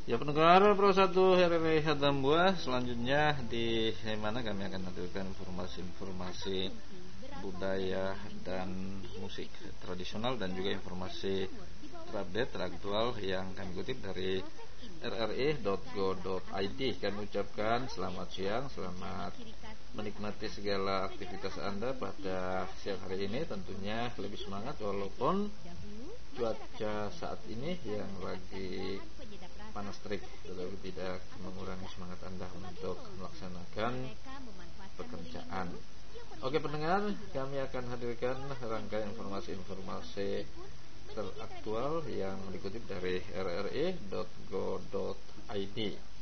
Ya pendengar Pro 1 RRI Hatambua, selanjutnya di mana kami akan hadirkan informasi-informasi budaya dan musik tradisional dan juga informasi terupdate teraktual yang kami kutip dari rri.go.id. Kami ucapkan selamat siang, selamat menikmati segala aktivitas Anda pada siang hari ini. Tentunya lebih semangat walaupun cuaca saat ini yang lagi panas terik, tetapi tidak mengurangi semangat Anda untuk melaksanakan pekerjaan. Oke pendengar, kami akan hadirkan rangkaian informasi-informasi teraktual yang dikutip dari rri.go.id.